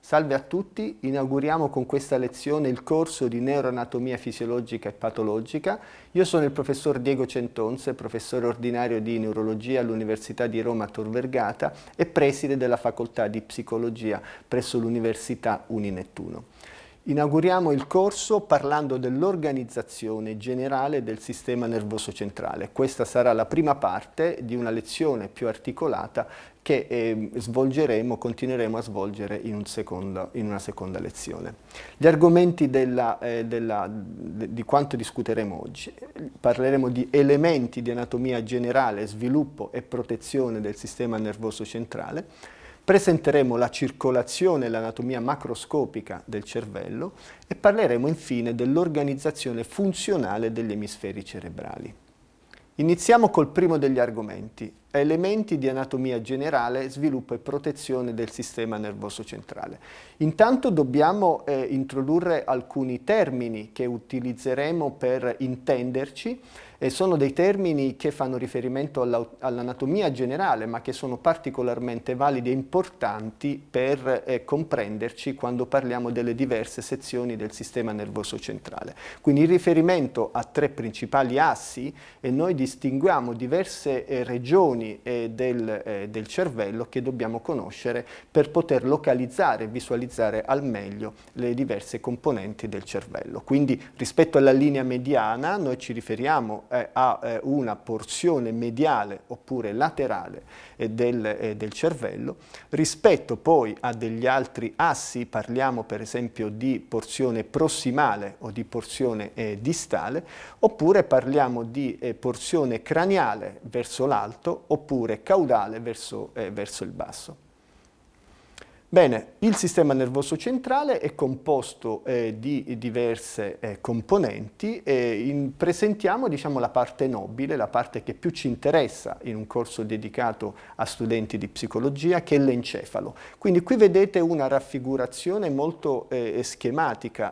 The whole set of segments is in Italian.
Salve a tutti, inauguriamo con questa lezione il corso di neuroanatomia fisiologica e patologica. Io sono il professor Diego Centonze, professore ordinario di neurologia all'Università di Roma Tor Vergata e preside della facoltà di psicologia presso l'Università Uninettuno. Inauguriamo il corso parlando dell'organizzazione generale del sistema nervoso centrale. Questa sarà la prima parte di una lezione più articolata che continueremo a svolgere in una seconda lezione. Gli argomenti di quanto discuteremo oggi. Parleremo di elementi di anatomia generale, sviluppo e protezione del sistema nervoso centrale. Presenteremo la circolazione e l'anatomia macroscopica del cervello e parleremo infine dell'organizzazione funzionale degli emisferi cerebrali. Iniziamo col primo degli argomenti, elementi di anatomia generale, sviluppo e protezione del sistema nervoso centrale. Intanto dobbiamo introdurre alcuni termini che utilizzeremo per intenderci. Sono dei termini che fanno riferimento all'anatomia generale, ma che sono particolarmente validi e importanti per comprenderci quando parliamo delle diverse sezioni del sistema nervoso centrale. Quindi in riferimento a tre principali assi, noi distinguiamo diverse regioni del cervello che dobbiamo conoscere per poter localizzare e visualizzare al meglio le diverse componenti del cervello. Quindi rispetto alla linea mediana noi ci riferiamo a una porzione mediale oppure laterale del cervello. Rispetto poi a degli altri assi parliamo per esempio di porzione prossimale o di porzione distale, oppure parliamo di porzione craniale verso l'alto oppure caudale verso il basso. Bene, il sistema nervoso centrale è composto di diverse componenti e presentiamo la parte nobile, la parte che più ci interessa in un corso dedicato a studenti di psicologia, che è l'encefalo. Quindi qui vedete una raffigurazione molto schematica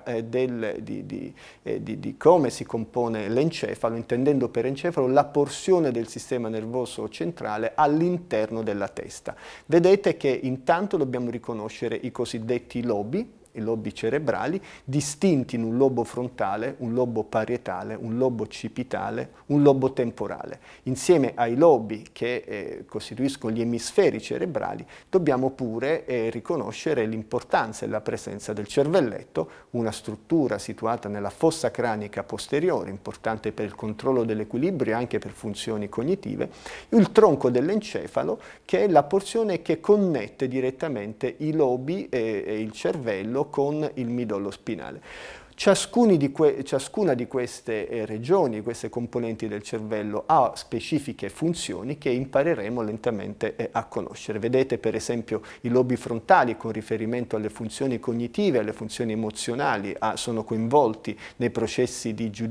di come si compone l'encefalo, intendendo per encefalo la porzione del sistema nervoso centrale all'interno della testa. Vedete che intanto dobbiamo riconoscere i cosiddetti lobi, i lobi cerebrali, distinti in un lobo frontale, un lobo parietale, un lobo occipitale, un lobo temporale. Insieme ai lobi che costituiscono gli emisferi cerebrali, dobbiamo pure riconoscere l'importanza e la presenza del cervelletto, una struttura situata nella fossa cranica posteriore, importante per il controllo dell'equilibrio e anche per funzioni cognitive, il tronco dell'encefalo, che è la porzione che connette direttamente i lobi e il cervello con il midollo spinale. Ciascuna di queste regioni, queste componenti del cervello, ha specifiche funzioni che impareremo lentamente a conoscere. Vedete per esempio i lobi frontali con riferimento alle funzioni cognitive, alle funzioni emozionali, sono coinvolti nei processi di giudizio